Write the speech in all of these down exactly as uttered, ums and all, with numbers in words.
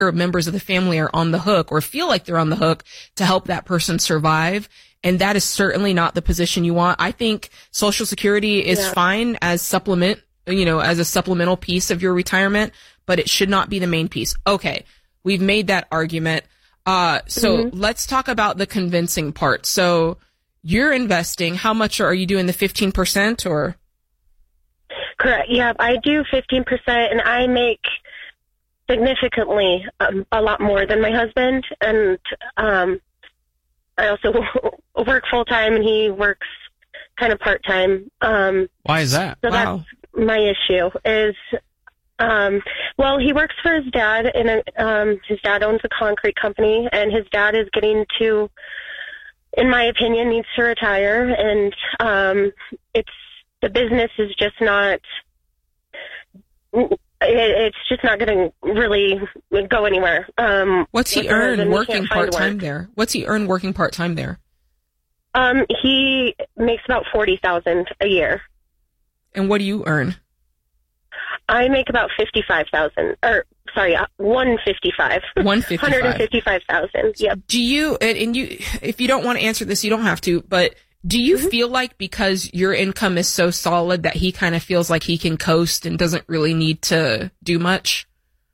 members of the family are on the hook or feel like they're on the hook to help that person survive. And that is certainly not the position you want. I think Social Security is yeah. fine as supplement, you know, as a supplemental piece of your retirement, but it should not be the main piece. Okay. We've made that argument. Uh, so mm-hmm. let's talk about the convincing part. So you're investing. How much are you doing? The fifteen percent or? Correct. Yeah, I do fifteen percent and I make significantly um, a lot more than my husband. And, um, I also work full time and he works kind of part time. Um, Why is that? So wow. that's my issue is, um, well, he works for his dad and, um, his dad owns a concrete company and his dad is getting to, in my opinion, needs to retire. And, um, it's, the business is just not, it's just not going to really go anywhere. Um, What's he earn working part-time there? What's he earn working part-time there? Um, he makes about forty thousand dollars a year. And what do you earn? I make about fifty-five thousand dollars, or sorry, one fifty-five. one fifty-five. one hundred fifty-five thousand dollars. Yep. Do you, and, and you, if you don't want to answer this, you don't have to, but do you mm-hmm. feel like because your income is so solid that he kind of feels like he can coast and doesn't really need to do much?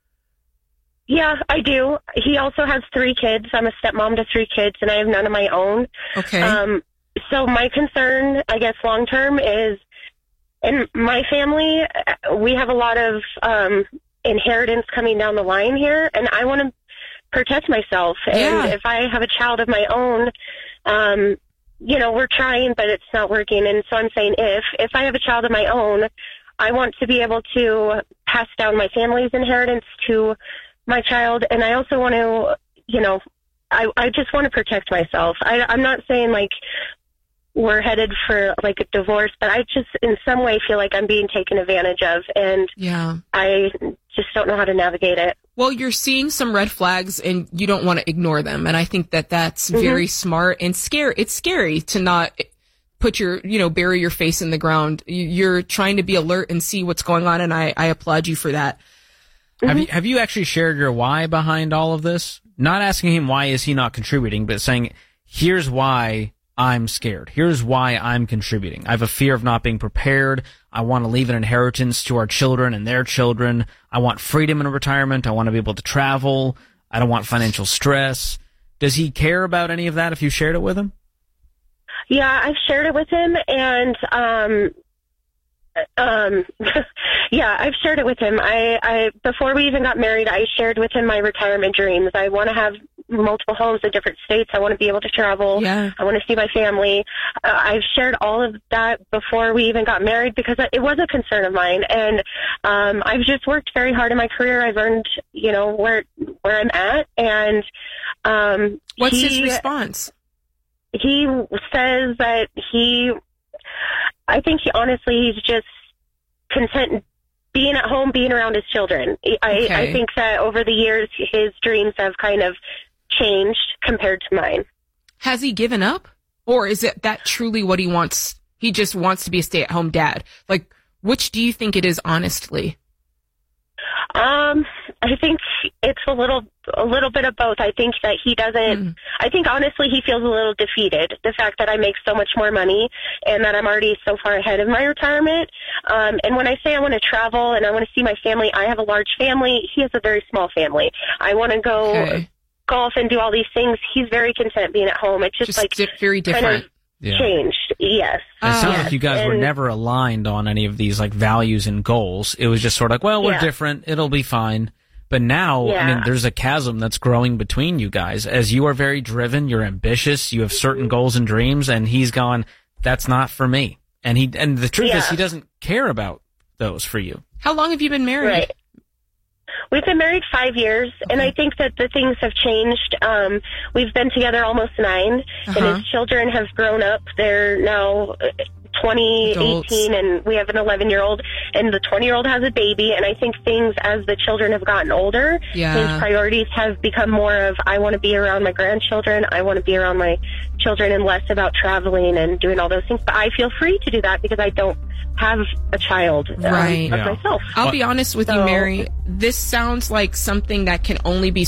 Yeah, I do. He also has three kids. I'm a stepmom to three kids, and I have none of my own. Okay. Um, so my concern, I guess, long term is, in my family, we have a lot of um, inheritance coming down the line here, and I want to protect myself. Yeah. And if I have a child of my own, um, you know, we're trying, but it's not working. And so I'm saying if, if I have a child of my own, I want to be able to pass down my family's inheritance to my child. And I also want to, you know, I, I just want to protect myself. I, I'm not saying like we're headed for like a divorce, but I just in some way feel like I'm being taken advantage of. And yeah, I just don't know how to navigate it. Well, you're seeing some red flags and you don't want to ignore them. And I think that that's mm-hmm. very smart and scary. It's scary to not put your, you know, bury your face in the ground. You're trying to be alert and see what's going on. And I, I applaud you for that. Mm-hmm. Have you, have you actually shared your why behind all of this? Not asking him why is he not contributing, but saying, here's why I'm scared. Here's why I'm contributing. I have a fear of not being prepared. I want to leave an inheritance to our children and their children. I want freedom in retirement. I want to be able to travel. I don't want financial stress. Does he care about any of that if you shared it with him? Yeah, I've shared it with him, and um, um, yeah, I've shared it with him. I, I before we even got married, I shared with him my retirement dreams. I want to have multiple homes in different states. I want to be able to travel. Yeah. I want to see my family. Uh, I've shared all of that before we even got married because it was a concern of mine. And um, I've just worked very hard in my career. I've earned, you know, where where I'm at. And um, what's he, his response? He says that he, I think he honestly, he's just content being at home, being around his children. I, okay. I think that over the years, his dreams have kind of changed compared to mine. Has he given up? Or is it that truly what he wants? He just wants to be a stay-at-home dad. Like, which do you think it is, honestly? Um, I think it's a little, a little bit of both. I think that he doesn't, mm. I think honestly he feels a little defeated. The fact that I make so much more money and that I'm already so far ahead of my retirement. Um, and when I say I want to travel and I want to see my family, I have a large family. He has a very small family. I want to go okay. golf and do all these things. He's very content being at home. It's just, just like di- very different. Kind of yeah. changed. Yes. It sounds yes. like you guys and, were never aligned on any of these like values and goals. It was just sort of like, well, we're yeah. different. It'll be fine. But now, yeah. I mean, there's a chasm that's growing between you guys. As you are very driven, you're ambitious, you have certain mm-hmm. goals and dreams, and he's gone, that's not for me. And he, and the truth yeah. is, he doesn't care about those for you. How long have you been married? Right. We've been married five years, okay. and I think that the things have changed. Um, we've been together almost nine, uh-huh. and his children have grown up. They're now twenty, Adults. eighteen, and we have an eleven year old, and the twenty year old has a baby. And I think things, as the children have gotten older, Yeah. his priorities have become more of, I want to be around my grandchildren, I want to be around my children, and less about traveling and doing all those things. But I feel free to do that because I don't have a child um, Right. of Yeah. myself. I'll be honest with you, So- Mary. This sounds like something that can only be